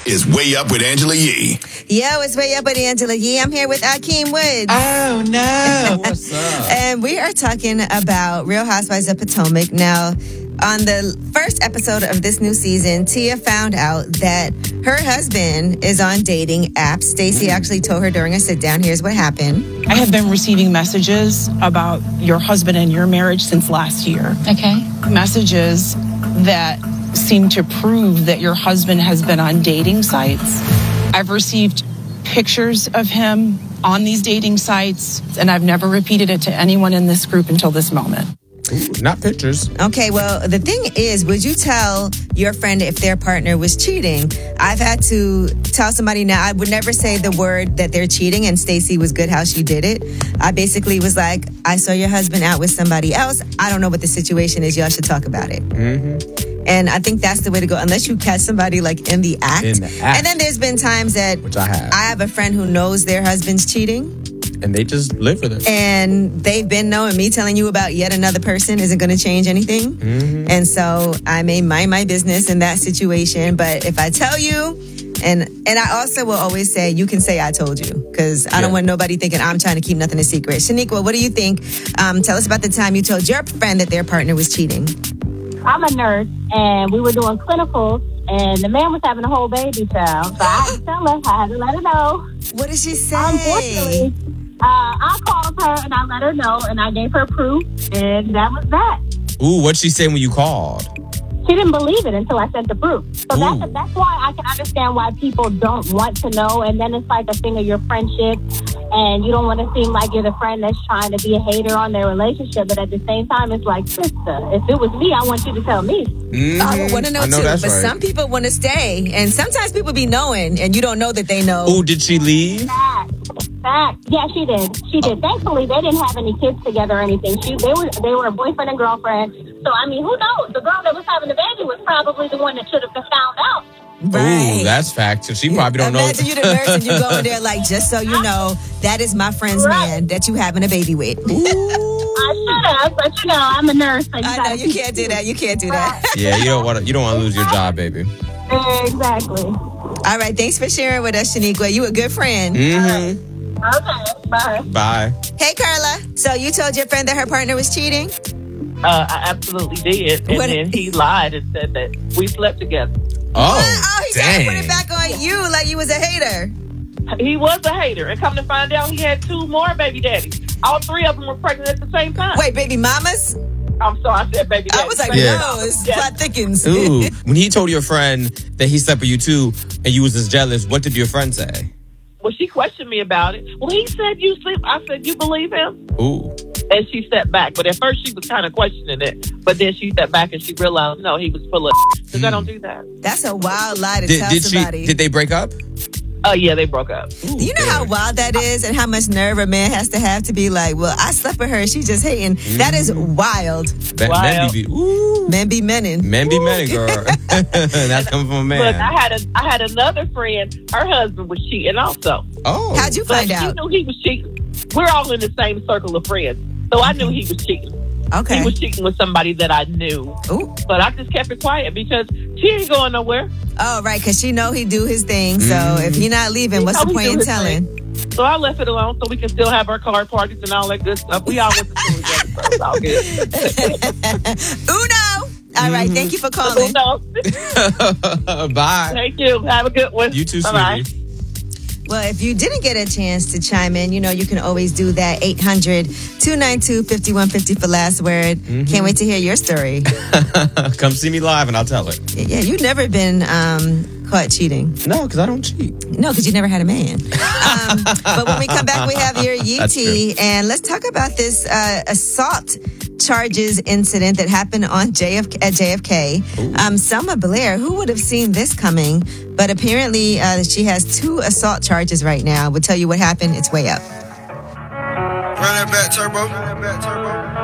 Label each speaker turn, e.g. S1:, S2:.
S1: is Way Up with Angela Yee.
S2: Yo, it's Way Up with Angela Yee. I'm here with Akeem Woods.
S3: Oh, no. What's up?
S2: And we are talking about Real Housewives of Potomac. Now, on the first episode of this new season, Tia found out that her husband is on dating apps. Stacey actually told her during a sit-down, here's what happened.
S4: I have been receiving messages about your husband and your marriage since last year.
S5: Okay.
S4: Messages that seem to prove that your husband has been on dating sites. I've received pictures of him on these dating sites, and I've never repeated it to anyone in this group until this moment.
S3: Ooh, not pictures.
S2: Okay, well, the thing is, would you tell your friend if their partner was cheating? I've had to tell somebody now, I would never say the word that they're cheating, and Stacey was good how she did it. I basically was like, I saw your husband out with somebody else. I don't know what the situation is. Y'all should talk about it. Mm-hmm. And I think that's the way to go, unless you catch somebody like in the act. And then there's been times that
S3: Which I have
S2: a friend who knows their husband's cheating.
S3: And they just live with it.
S2: And they've been knowing me telling you about yet another person isn't going to change anything. Mm-hmm. And so I may mind my business in that situation. But if I tell you, and I also will always say, you can say I told you. Because I don't want nobody thinking I'm trying to keep nothing a secret. Shaniqua, what do you think? Tell us about the time you told your friend that their partner was cheating.
S6: I'm a nurse, and we were doing clinicals, and the man was having a whole baby child. So I had to tell her, I had to let her know.
S2: What did she say?
S6: Unfortunately, I called her, and I let her know, and I gave her proof, and that was that.
S3: Ooh, what'd she say when you called?
S6: She didn't believe it until I sent the proof. So that's why I can understand why people don't want to know, and then it's like a thing of your friendship, and you don't want to seem like you're the friend that's trying to be a hater on their relationship, but at the same time, it's like, sister, if it was me, I want you to tell me.
S2: Mm-hmm. I would want to know too, but some people want to stay, and sometimes people be knowing, and you don't know that they know.
S3: Ooh, did she leave?
S6: Fact. Yeah, she did. Thankfully, they didn't have any kids together or anything. They were a boyfriend and girlfriend. So, I mean, who knows? The girl that was having the baby was probably the one that should have been found out.
S2: Right.
S3: Ooh, that's fact. So she probably don't know.
S2: Imagine you the nurse and you go in there like, just so you know, that is my friend's man that you having a baby with.
S6: I should have, but I'm a nurse. So
S2: I know you can't do that. You can't do that.
S3: Yeah, you don't want to lose your job, baby.
S6: Exactly.
S2: All right, thanks for sharing with us, Shaniqua. You a good friend.
S3: Mm-hmm.
S6: Okay, bye.
S3: Bye.
S2: Hey, Carla. So you told your friend that her partner was cheating?
S7: I absolutely did. And then he lied and said that we slept together.
S2: Oh, he tried to put it back on you like you was a hater.
S7: He was a hater. And come to find out, he had 2 more baby daddies. All 3 of them were pregnant at the same time.
S2: Wait, baby mamas?
S7: I'm sorry, I said baby daddies.
S2: I was like, no, it's plot thickens.
S3: Ooh, when he told your friend that he slept with you too, and you was just jealous, what did your friend say?
S7: Well, she questioned me about it. Well, he said you sleep. I said, you believe him?
S3: Ooh.
S7: And she stepped back. But at first, she was kind of questioning it. But then she stepped back and she realized, no, he was full of because I don't do that.
S2: That's a wild lie to tell somebody.
S3: Did they break up?
S7: Yeah, they broke up.
S2: Ooh, do you know how wild that is and how much nerve a man has to be like, well, I slept with her. She just hating. That is wild. Men be menning.
S3: Men be menning, girl. That's coming from a man.
S7: Look, I had another friend. Her husband was cheating also.
S3: Oh.
S2: How'd you find out?
S7: She knew he was cheating. We're all in the same circle of friends. So I knew he was cheating.
S2: Okay.
S7: He was cheating with somebody that I knew.
S2: Ooh.
S7: But I just kept it quiet because she ain't going nowhere.
S2: Oh, right, because she know he do his thing. So if he not leaving, what's the point in telling?
S7: So I left it alone so we can still have our card parties and all that good stuff. We all went to school together, so it's all good.
S2: Uno! All right, thank you for calling.
S3: Bye.
S7: Thank you. Have a good one.
S3: You too,
S7: Bye-bye.
S3: sweetie.
S2: Well, if you didn't get a chance to chime in, you can always do that. 800-292-5150 for last word. Mm-hmm. Can't wait to hear your story.
S3: Come see me live and I'll tell it.
S2: Yeah, you've never been caught cheating.
S3: No, because I don't cheat.
S2: No, because you never had a man. But when we come back, we have your Yee Tea. And let's talk about this assault charges incident that happened on at JFK. Selma Blair, who would have seen this coming? But apparently she has 2 assault charges right now. We'll tell you what happened. It's Way Up.
S8: Run that back, turbo.